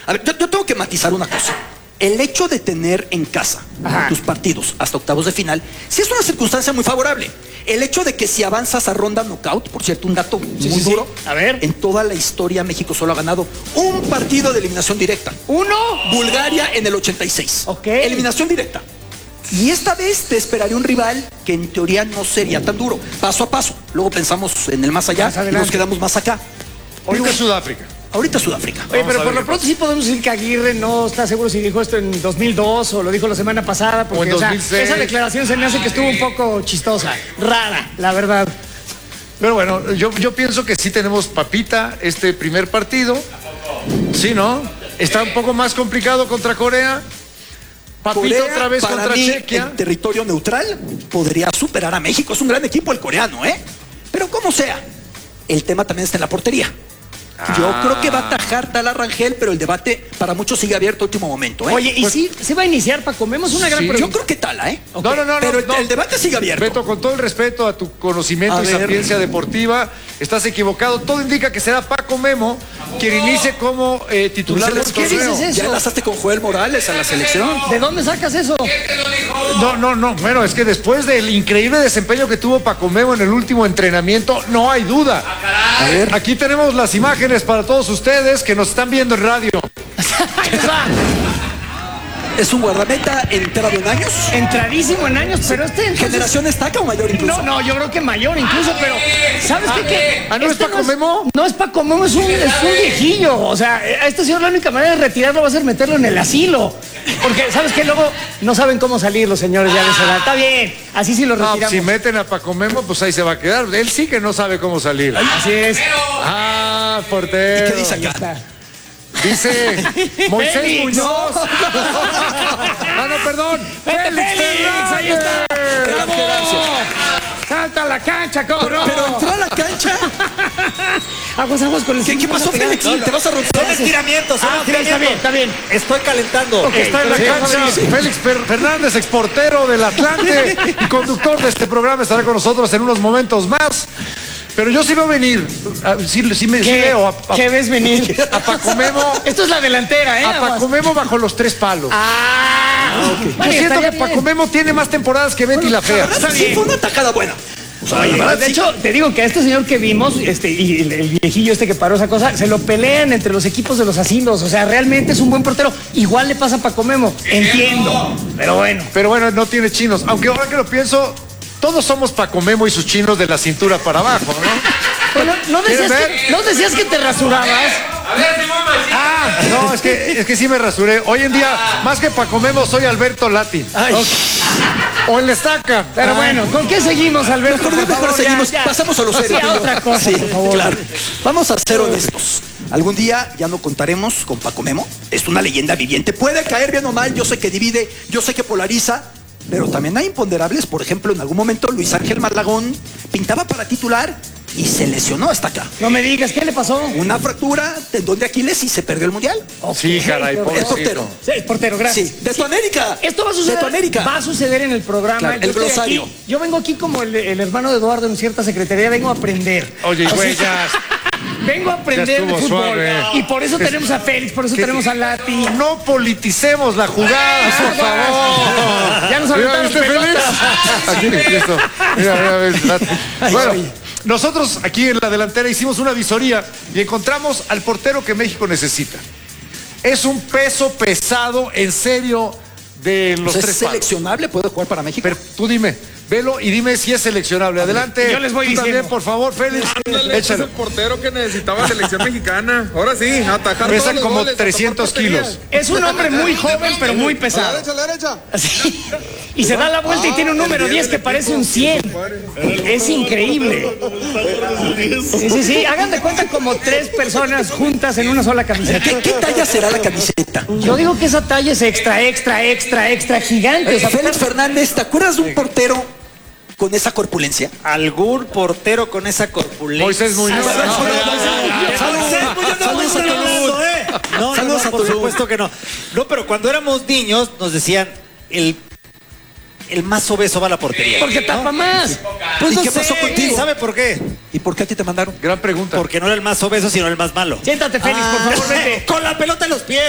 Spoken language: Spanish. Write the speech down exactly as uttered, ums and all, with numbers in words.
A ver, yo, yo tengo que matizar una cosa. El hecho de tener en casa Ajá. tus partidos hasta octavos de final, sí es una circunstancia muy favorable. El hecho de que si avanzas a ronda knockout, por cierto, un dato sí, muy sí, duro. Sí. A ver. En toda la historia México solo ha ganado un partido de eliminación directa. ¿Uno? Bulgaria en el ochenta y seis. Ok. Eliminación directa. Y esta vez te esperaría un rival que en teoría no sería tan duro. Paso a paso. Luego pensamos en el más allá más y nos quedamos más acá. Ahorita Pero, Sudáfrica. Ahorita Sudáfrica. Oye, pero por lo pronto sí podemos decir que Aguirre no está seguro si dijo esto en dos mil dos o lo dijo la semana pasada. Porque, o en dos mil seis. O sea, esa declaración se me hace que estuvo un poco chistosa, rara, la verdad. Pero bueno, yo, yo pienso que sí tenemos papita este primer partido. Sí, ¿no? Está un poco más complicado contra Corea. Papita Corea, otra vez para contra mí, Chequia. En territorio neutral podría superar a México. Es un gran equipo el coreano, ¿eh? Pero como sea, el tema también está en la portería. Yo ah. creo que va a atajar Tal Rangel, pero el debate para muchos sigue abierto a último momento, ¿eh? Oye, ¿y pues, si se va a iniciar, Paco Memo? Es una gran sí. pregunta. Yo creo que Tala, ¿eh? Okay. No, no, no. Pero no, el, no. el debate sigue abierto. Beto, con todo el respeto a tu conocimiento a y ver. sapiencia deportiva, estás equivocado. Todo indica que será Paco Memo quien inicie como eh, titular del ¿Qué torneo. dices eso? Ya enlazaste con Joel Morales a la selección. ¿De dónde sacas eso? No, no, no. Bueno, es que después del increíble desempeño que tuvo Paco Memo en el último entrenamiento, no hay duda. A ver. Aquí tenemos las imágenes para todos ustedes que nos están viendo en radio. ¿Es un guardameta entrado en años? Entradísimo en años, pero este... Entonces... ¿Generación estaca o mayor incluso? No, no, yo creo que mayor incluso, pero... ¿Sabes ah, qué? Que ¿Ah, no este es Paco no Memo? Es, no es Paco Memo, es un, es un viejillo. O sea, a este señor la única manera de retirarlo va a ser meterlo en el asilo. Porque, ¿sabes qué? Luego no saben cómo salir los señores ya de esa edad. Está bien, así sí lo retiramos. No, si meten a Paco Memo, pues ahí se va a quedar. Él sí que no sabe cómo salir. Así es. Ah, portero. ¿Y qué dice acá? Dice Moisés Félix. Muñoz. Ah, no, perdón. Félix, Félix, ahí está. ¡Bravo! Salta a la cancha, cabrón. Pero entró a la cancha. Aguas, aguas con el... ¿Qué, ¿qué pasó, Félix? No, no. ¿Te vas a romper? Son estiramientos, son ah, estiramientos. Está bien, está bien. Estoy calentando. Okay, está en la cancha. Sí. Félix Fernández, exportero del Atlante y conductor de este programa, estará con nosotros en unos momentos más. Pero yo sí veo venir, sí, sí me sí veo a, a, ¿Qué ves venir? A Paco Memo. Esto es la delantera, ¿eh? A Paco Memo bajo los tres palos. Ah, okay. Yo siento que bien. Paco Memo tiene más temporadas que Betty bueno, la Fea. Está sí, bien. Fue una tacada buena. O sea, Oye, verdad, de sí. hecho, te digo que a este señor que vimos, este, y el, el viejillo este que paró esa cosa, se lo pelean entre los equipos de los asilos. O sea, realmente es un buen portero. Igual le pasa a Paco Memo. Entiendo. Pero bueno. Pero bueno, no tiene chinos. Aunque ahora que lo pienso, todos somos Paco Memo y sus chinos de la cintura para abajo, ¿no? Bueno, ¿no decías, que, ¿no decías que te rasurabas? A ver, Simón, ah, no, es que, es que sí me rasuré. Hoy en día, más que Paco Memo, soy Alberto Lati. Okay. O el Estaca. Pero ah. bueno, ¿con qué seguimos, Alberto? Mejor, mejor favor, seguimos. Ya, ya. Pasamos a lo serio. Sí, a otra cosa, sí, por favor. Claro. Vamos a ser honestos. Algún día ya no contaremos con Paco Memo. Es una leyenda viviente. Puede caer bien o mal. Yo sé que divide, yo sé que polariza. Pero también hay imponderables. Por ejemplo, en algún momento Luis Ángel Malagón pintaba para titular y se lesionó hasta acá. No me digas, ¿qué le pasó? Una fractura, tendón de Aquiles y se perdió el mundial. Okay. Sí, caray, por Es portero. Sí, es portero, gracias. Sí, de tu América. Esto va a suceder. De tu América. Va a suceder en el programa. Claro, el glosario. Aquí, yo vengo aquí como el, el hermano de Eduardo en cierta secretaría, vengo a aprender. Oye, güey, ya. Vengo a aprender de fútbol. Suave. Y por eso es, tenemos a Félix, por eso tenemos a Lati. No politicemos la jugada, ah, por favor. Ya nos aventaron pelotas. Aquí, listo. Mira, mira, mira, Lati. Bueno, nosotros aquí en la delantera hicimos una visoría y encontramos al portero que México necesita. Es un peso pesado, en serio, de los ¿Es tres seleccionable? ¿Puede jugar para México? Pero tú dime, velo y dime si es seleccionable. Adelante. Yo les voy tú diciendo. También, por favor, Félix. Ándale, ese es el portero que necesitaba selección mexicana. Ahora sí, atajar Pesa todos los como goles, trescientos kilos. Es un hombre muy joven, pero muy pesado. A la derecha, a la derecha. Así. Y se da la vuelta y tiene un número diez que parece un cien. Es increíble. Sí, sí, sí. Hagan de cuenta como tres personas juntas en una sola camiseta. ¿Qué, qué talla será la camiseta? Yo digo que esa talla es extra, extra, extra, extra gigante. Eh, Félix Fernández, ¿te acuerdas de un portero con esa corpulencia? ¿Algún portero con esa corpulencia? Moisés Muñoz. Saludos a Tulum. No, no, no, por supuesto que no. No, pero cuando éramos niños nos decían el el más obeso va a la portería. Porque tapa más. Pues ¿Y no qué sé. pasó contigo? ¿Sabe por qué? ¿Y por qué a ti te mandaron? Gran pregunta. Porque no era el más obeso, sino el más malo. Siéntate, Félix, ah, por favor, vete. Con la pelota en los pies.